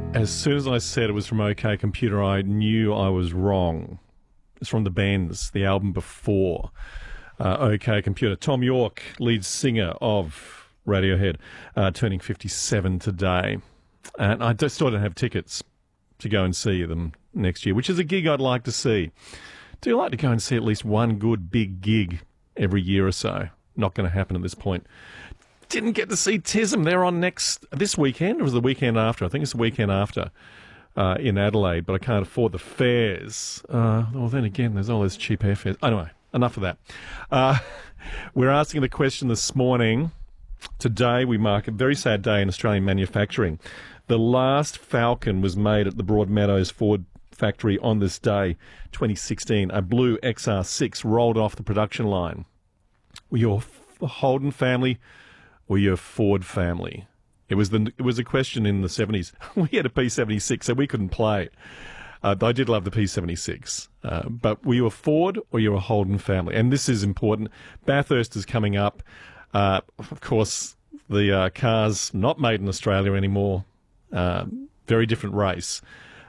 As soon as I said it was from OK Computer, I knew I was wrong. It's from The Bends, the album before OK Computer. Tom York, lead singer of Radiohead, turning 57 today. And I still don't have tickets to go and see them next year, which is a gig I'd like to see. Do like to go and see at least one good big gig every year or so. Not going to happen at this point. Didn't get to see TISM. They're on this weekend, or was it the weekend after? I think it's the weekend after in Adelaide, but I can't afford the fares. Well, then again, there's all those cheap airfares. Anyway, enough of that. We're asking the question this morning. Today we mark a very sad day in Australian manufacturing. The last Falcon was made at the Broadmeadows Ford factory on this day, 2016. A blue XR6 rolled off the production line. Were you a Holden family? Were you a Ford family? It was a question in the 70s. We had a P76, so we couldn't play. I did love the P76. But were you a Ford or you were a Holden family? And this is important. Bathurst is coming up. Of course, the car's not made in Australia anymore. Very different race.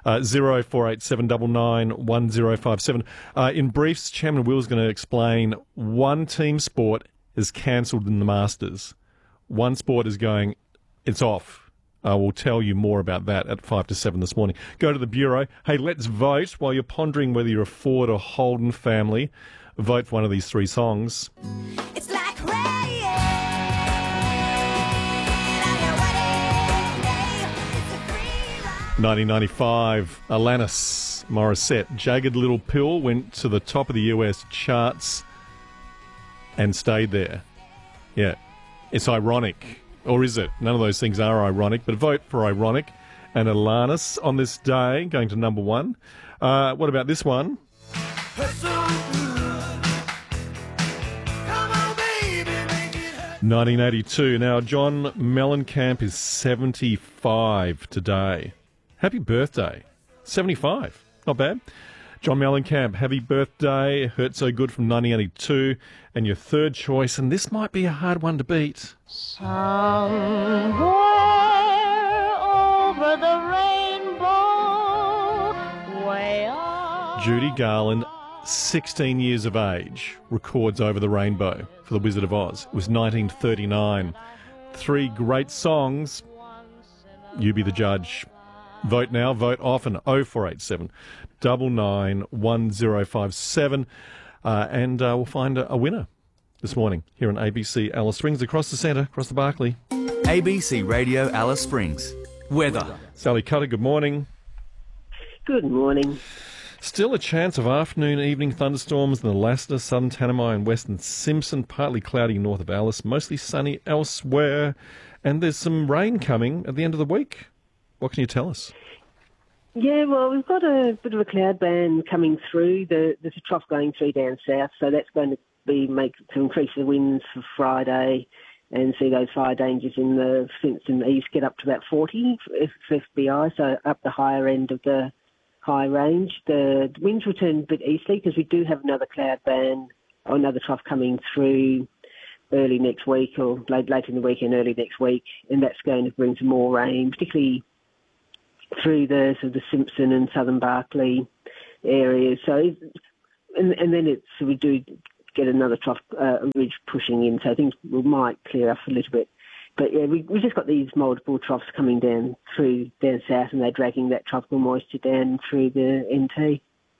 0487991057. In briefs, Chairman Will's going to explain one team sport is cancelled in the Masters. One sport is going, it's off. I will tell you more about that at 5 to 7 this morning. Go to the Bureau. Hey, let's vote while you're pondering whether you're a Ford or Holden family. Vote for one of these three songs. It's like rain on your wedding day. 1995, Alanis Morissette. Jagged Little Pill went to the top of the US charts and stayed there. Yeah. It's ironic, or is it? None of those things are ironic, but vote for ironic. And Alanis on this day, going to number one. What about this one? 1982. Now, John Mellencamp is 75 today. Happy birthday. 75. Not bad. John Mellencamp, happy birthday. Hurt So Good from 1982. And your third choice, and this might be a hard one to beat. Somewhere over the rainbow, way up. Judy Garland, 16 years of age, records Over the Rainbow for The Wizard of Oz. It was 1939. Three great songs. You be the judge. Vote now, vote often. 0487 99 1057. And we'll find a winner this morning here on ABC Alice Springs, across the centre, across the Barclay. ABC Radio Alice Springs. Weather. Sally Cutter, good morning. Good morning. Still a chance of afternoon, evening thunderstorms in the Lassiter, Southern Tanami and Western Simpson. Partly cloudy north of Alice, mostly sunny elsewhere. And there's some rain coming at the end of the week. What can you tell us? Yeah, well, we've got a bit of a cloud band coming through. There's a trough going through down south, so that's going to to increase the winds for Friday and see those fire dangers in the Simpson East get up to about 40 FBI, so up the higher end of the high range. The winds will turn a bit easterly because we do have another cloud band or another trough coming through early next week or late in the weekend, early next week, and that's going to bring some more rain, particularly through the sort of the Simpson and Southern Barclay areas. So, and then we do get another trough ridge pushing in, so I think we might clear up a little bit. But yeah, we've just got these multiple troughs coming down south, and they're dragging that tropical moisture down through the NT.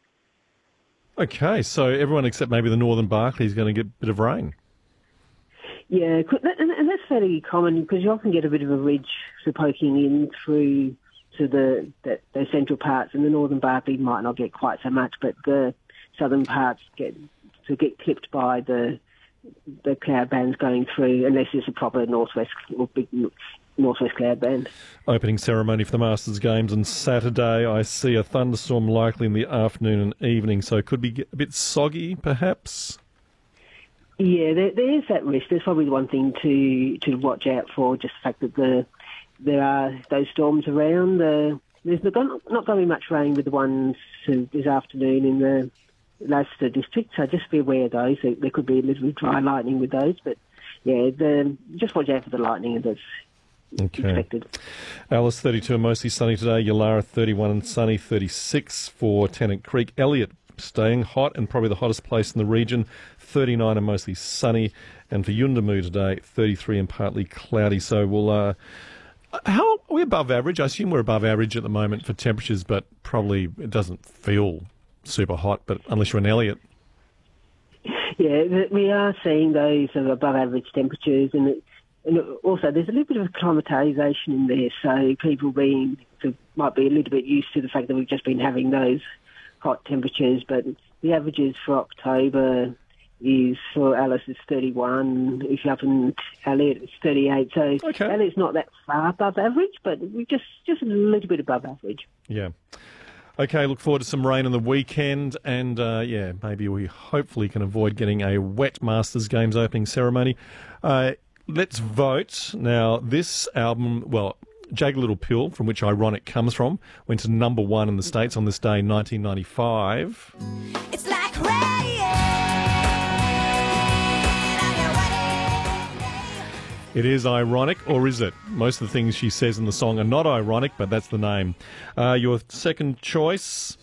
Okay, so everyone except maybe the Northern Barclay is going to get a bit of rain. Yeah, and that's fairly common because you often get a bit of a ridge poking in through to those central parts, and the Northern Barclay might not get quite so much, but the southern parts get clipped by the cloud bands going through, unless it's a proper northwest or big northwest cloud band. Opening ceremony for the Masters Games on Saturday. I see a thunderstorm likely in the afternoon and evening, so it could be a bit soggy, perhaps. Yeah, there is that risk. There's probably one thing to watch out for, just the fact that there are those storms around. There's not going to be much rain with the ones this afternoon in the Leicester district, so just be aware of those. There could be a little bit of dry lightning with those, but yeah, just watch out for the lightning and Okay. expected. Alice, 32 and mostly sunny today. Yulara, 31 and sunny, 36 for Tennant Creek. Elliot, staying hot and probably the hottest place in the region, 39 and mostly sunny. And for Yuendamu today, 33 and partly cloudy. So we'll... how are we above average? I assume we're above average at the moment for temperatures, but probably it doesn't feel super hot, but unless you're an Elliot. Yeah, we are seeing those of above average temperatures, and also there's a little bit of acclimatisation in there, so people might be a little bit used to the fact that we've just been having those hot temperatures, but the averages for October is, for Alice, it's 31, if you're up in Elliot, it's 38, so Okay. Elliot's not that far above average, but we're just a little bit above average. Yeah. Okay, look forward to some rain on the weekend, and maybe we hopefully can avoid getting a wet Masters Games opening ceremony. Let's vote. Now, this album, well, Jagged Little Pill, from which Ironic comes from, went to number 1 in the States on this day in 1995. It's like rain on your wedding day. It is ironic, or is it? Most of the things she says in the song are not ironic, but that's the name. Your second choice,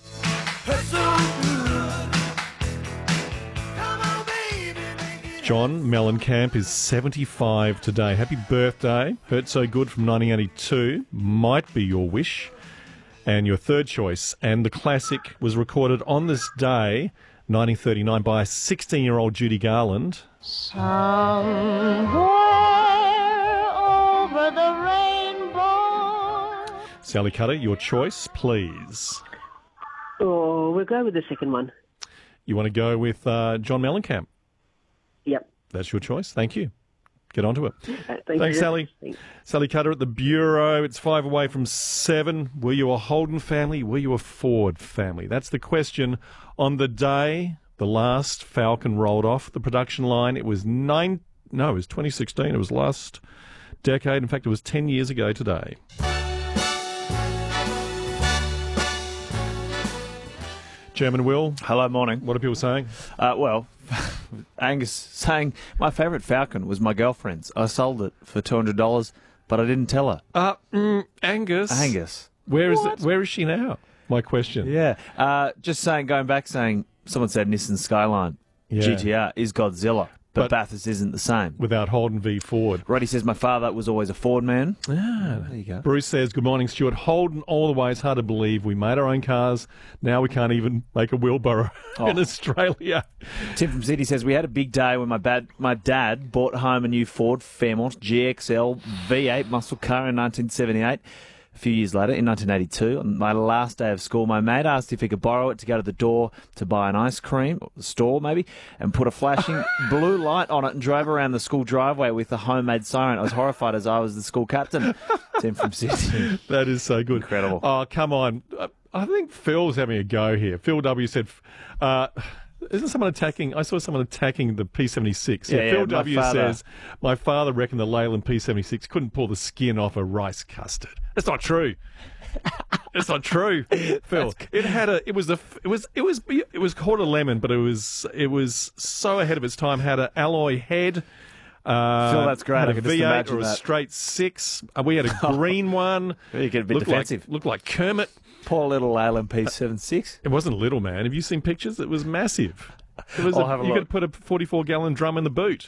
John Mellencamp, is 75 today. Happy birthday. Hurt So Good from 1982. Might Be Your Wish. And your third choice, and the classic was recorded on this day, 1939, by 16-year-old Judy Garland. Somewhere over the rainbow. Sally Cutter, your choice, please. Oh, we'll go with the second one. You want to go with John Mellencamp? Yep. That's your choice. Thank you. Get on to it. Thanks, Thanks, Sally. Thanks. Sally Cutter at the Bureau. It's 5 away from 7. Were you a Holden family? Were you a Ford family? That's the question. On the day the last Falcon rolled off the production line, it was 2016. It was last decade. In fact, it was 10 years ago today. Chairman Will, Hello, morning. what are people saying? Angus saying my favourite Falcon was my girlfriend's. I sold it for $200, but I didn't tell her. Angus. Angus. Where is it? Where is she now? My question. Yeah. Just going back, saying someone said Nissan Skyline Yeah. GTR is Godzilla, but Bathurst isn't the same. Without Holden v Ford. Roddy says my father was always a Ford man. Ah, There you go. Bruce says, good morning, Stuart. Holden all the way. It's hard to believe. We made our own cars. Now we can't even make a wheelbarrow in Australia. Tim from Sydney says we had a big day when my dad bought home a new Ford Fairmont GXL V8 muscle car in 1978. A few years later, in 1982, on my last day of school, my mate asked if he could borrow it to go to the door to buy an ice cream, or the store maybe, and put a flashing blue light on it and drove around the school driveway with a homemade siren. I was horrified as I was the school captain. Tim from Sydney. That is so good. Incredible. Oh, come on. I think Phil's having a go here. Phil W. said, isn't someone attacking? I saw someone attacking the P76. Yeah, Phil my W. father. says, my father reckoned the Leyland P76 couldn't pull the skin off a rice custard. That's not true. It's not true, Phil. It was called a lemon, but it was so ahead of its time. Had an alloy head. Phil, that's great. Had I a can just V8 imagine or a that. straight 6. We had a green one. You get a bit defensive. Looked like Kermit. Poor little Leyland P76. It wasn't little, man. Have you seen pictures? It was massive. It was I'll have a you look. could put a 44-gallon drum in the boot.